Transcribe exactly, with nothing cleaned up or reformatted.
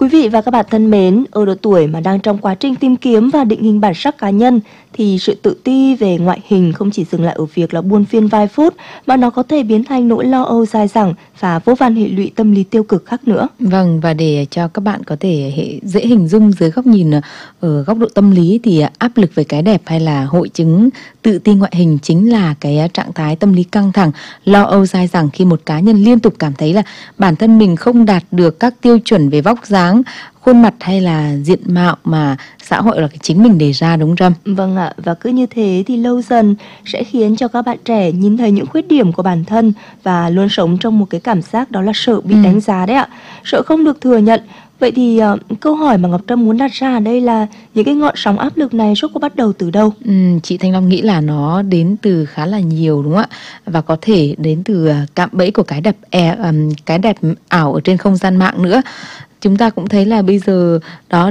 Quý vị và các bạn thân mến, ở độ tuổi mà đang trong quá trình tìm kiếm và định hình bản sắc cá nhân thì sự tự ti về ngoại hình không chỉ dừng lại ở việc là buồn phiền vài phút mà nó có thể biến thành nỗi lo âu dai dẳng và vô vàn hệ lụy tâm lý tiêu cực khác nữa. Vâng, và để cho các bạn có thể hệ dễ hình dung dưới góc nhìn ở góc độ tâm lý thì áp lực về cái đẹp hay là hội chứng tự ti ngoại hình chính là cái trạng thái tâm lý căng thẳng, lo âu dai dẳng khi một cá nhân liên tục cảm thấy là bản thân mình không đạt được các tiêu chuẩn về vóc dáng, khuôn mặt hay là diện mạo mà xã hội là cái chính mình đề ra, đúng không? Vâng ạ, và cứ như thế thì lâu dần sẽ khiến cho các bạn trẻ nhìn thấy những khuyết điểm của bản thân và luôn sống trong một cái cảm giác đó là sợ bị Ừ. đánh giá đấy ạ, sợ không được thừa nhận. Vậy thì uh, câu hỏi mà Ngọc Trâm muốn đặt ra ở đây là những cái ngọn sóng áp lực này rốt cuộc bắt đầu từ đâu? Ừ, chị Thanh Long nghĩ là nó đến từ khá là nhiều, đúng không ạ? Và có thể đến từ cạm bẫy của cái đẹp e, um, cái đẹp ảo ở trên không gian mạng nữa. Chúng ta cũng thấy là bây giờ đó